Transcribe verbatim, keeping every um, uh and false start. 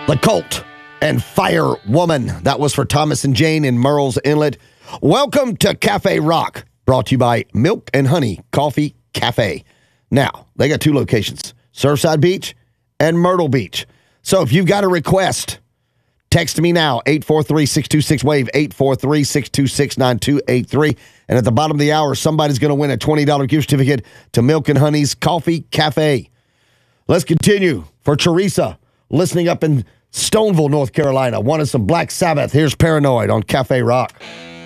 The Cult and Fire Woman. That was for Thomas and Jane in Murrells Inlet. Welcome to Cafe Rock, brought to you by Milk and Honey Coffee Cafe. Now, they got two locations, Surfside Beach and Myrtle Beach. So if you've got a request, text me now, eight four three, six two six, WAVE, eight four three, six two six, nine two eight three. And at the bottom of the hour, somebody's going to win a twenty dollars gift certificate to Milk and Honey's Coffee Cafe. Let's continue. For Teresa, listening up in Stoneville, North Carolina, wanted some Black Sabbath. Here's Paranoid on Cafe Rock.